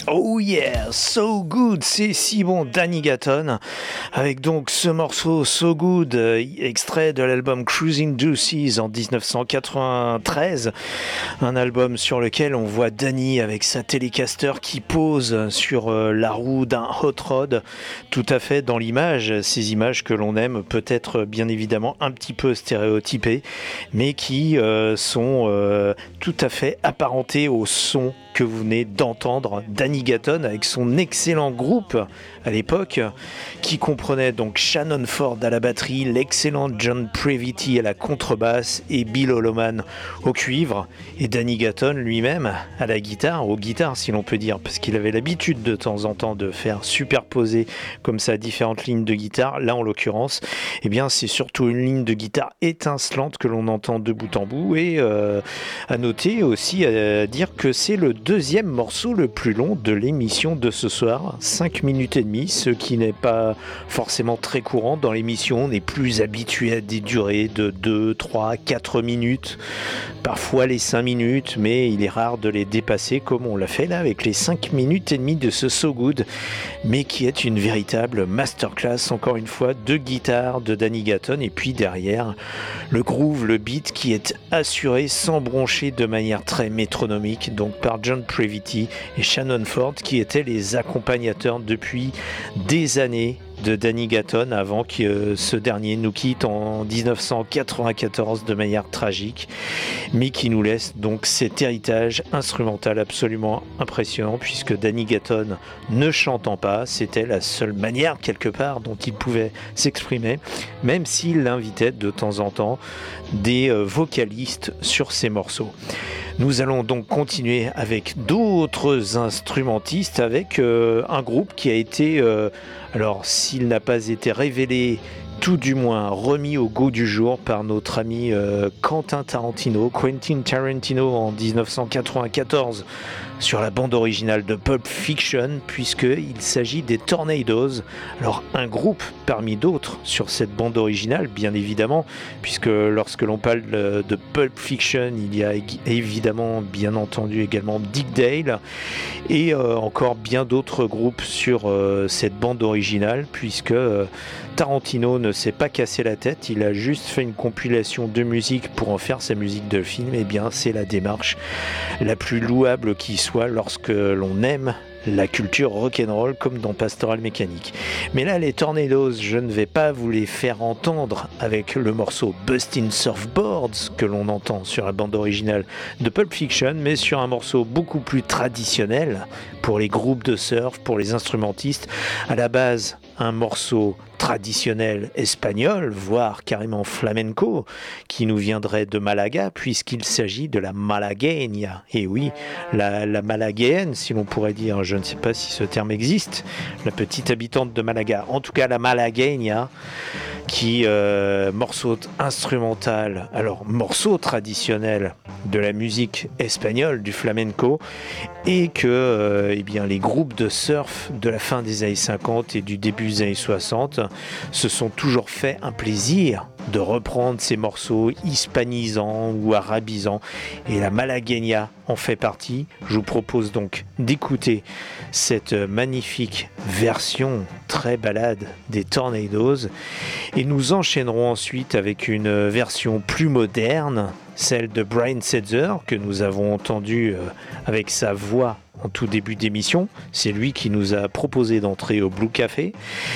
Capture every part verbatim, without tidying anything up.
Oh yeah, So Good, c'est si bon, Danny Gatton, avec donc ce morceau So Good, euh, extrait de l'album Cruising Deuces en dix-neuf cent quatre-vingt-treize, un album sur lequel on voit Danny avec sa Telecaster qui pose sur euh, la roue d'un hot rod, tout à fait dans l'image, ces images que l'on aime, peut-être bien évidemment un petit peu stéréotypées, mais qui euh, sont euh, tout à fait apparentées au son que vous venez d'entendre, Danny Gatton avec son excellent groupe à l'époque qui comprenait donc Shannon Ford à la batterie, l'excellent John Previte à la contrebasse et Bill Holloman au cuivre et Danny Gatton lui-même à la guitare, aux guitares si l'on peut dire, parce qu'il avait l'habitude de temps en temps de faire superposer comme ça différentes lignes de guitare. Là en l'occurrence, eh bien c'est surtout une ligne de guitare étincelante que l'on entend de bout en bout et euh, à noter aussi à dire que c'est le deuxième morceau le plus long de l'émission de ce soir, cinq minutes et demie, ce qui n'est pas forcément très courant dans l'émission. On est plus habitué à des durées de deux, trois, quatre minutes, parfois les cinq minutes, mais il est rare de les dépasser comme on l'a fait là avec les cinq minutes et demie de ce So Good, mais qui est une véritable masterclass, encore une fois, de guitare de Danny Gatton, et puis derrière, le groove, le beat qui est assuré sans broncher de manière très métronomique, donc par John Previte et Shannon Ford qui étaient les accompagnateurs depuis des années de Danny Gatton avant que euh, ce dernier nous quitte en dix-neuf cent quatre-vingt-quatorze de manière tragique, mais qui nous laisse donc cet héritage instrumental absolument impressionnant puisque Danny Gatton ne chantant pas, c'était la seule manière quelque part dont il pouvait s'exprimer, même s'il invitait de temps en temps des euh, vocalistes sur ses morceaux. Nous allons donc continuer avec d'autres instrumentistes, avec euh, un groupe qui a été, euh, alors s'il n'a pas été révélé, tout du moins remis au goût du jour par notre ami euh, Quentin Tarantino, Quentin Tarantino en dix-neuf cent quatre-vingt-quatorze sur la bande originale de Pulp Fiction, puisqu'il s'agit des Tornadoes. Alors un groupe parmi d'autres sur cette bande originale, bien évidemment, puisque lorsque l'on parle de Pulp Fiction, il y a évidemment, bien entendu, également Dick Dale, et euh, encore bien d'autres groupes sur euh, cette bande originale, puisque euh, Tarantino ne s'est pas cassé la tête, il a juste fait une compilation de musique pour en faire sa musique de film. Et bien c'est la démarche la plus louable qui soit lorsque l'on aime la culture rock'n'roll comme dans Pastoral Mécanique. Mais là les Tornadoes, je ne vais pas vous les faire entendre avec le morceau Bustin' Surfboards que l'on entend sur la bande originale de Pulp Fiction, mais sur un morceau beaucoup plus traditionnel pour les groupes de surf, pour les instrumentistes. À la base, un morceau traditionnel espagnol, voire carrément flamenco, qui nous viendrait de Malaga, puisqu'il s'agit de la malagueña. Et oui, la, la malaguéenne, si l'on pourrait dire, je ne sais pas si ce terme existe, la petite habitante de Malaga. En tout cas, la malagueña, qui, euh, morceau instrumental, alors morceau traditionnel de la musique espagnole, du flamenco, et que euh, eh bien, les groupes de surf de la fin des années cinquante et du début des années soixante se sont toujours fait un plaisir de reprendre ces morceaux hispanisants ou arabisants, et la malagueña en fait partie. Je vous propose donc d'écouter cette magnifique version très balade des Tornadoes, et nous enchaînerons ensuite avec une version plus moderne, celle de Brian Setzer, que nous avons entendue avec sa voix en tout début d'émission. C'est lui qui nous a proposé d'entrer au Blue Café,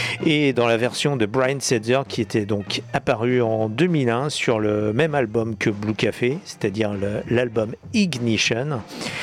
et dans la version de Brian Setzer qui était donc apparue en deux mille un sur le même album que Blue Café, c'est-à-dire le, l'album Ignition,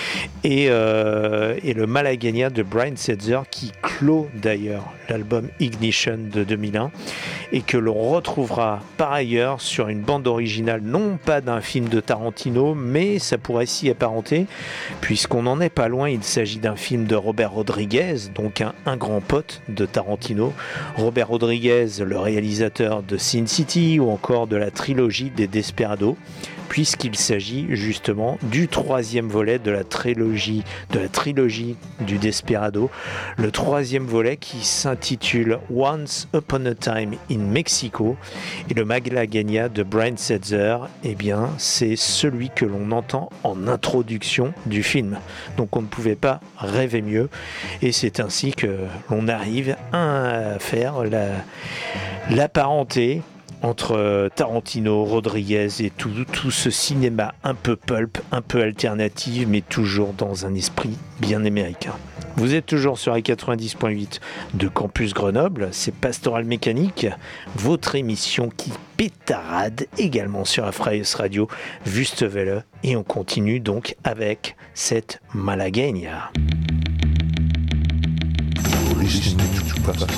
et, euh, et le Malagueña de Brian Setzer qui clôt d'ailleurs l'album Ignition de deux mille un, et que l'on retrouvera par ailleurs sur une bande originale, non pas d'un film de Tarantino, mais ça pourrait s'y apparenter, puisqu'on n'en est pas loin. Il s'agit d'un film de Robert Rodriguez, donc un, un grand pote de Tarantino. Robert Rodriguez, le réalisateur de Sin City ou encore de la trilogie des Desperados, puisqu'il s'agit justement du troisième volet de la trilogie, de la trilogie du Desperado, le troisième volet qui s'intitule Once Upon a Time in Mexico, et le Malagueña de Brian Setzer, eh bien c'est celui que l'on entend en introduction du film. Donc on ne pouvait pas rêver mieux, et c'est ainsi que l'on arrive à faire la, la parenté entre Tarantino, Rodriguez et tout, tout ce cinéma un peu pulp, un peu alternatif, mais toujours dans un esprit bien américain. Vous êtes toujours sur les quatre-vingt-dix point huit de Campus Grenoble, c'est Pastoral Mécanique, votre émission qui pétarade également sur la Freies Radio Wüstewelle, et on continue donc avec cette Malagueña. Listening to Pastoral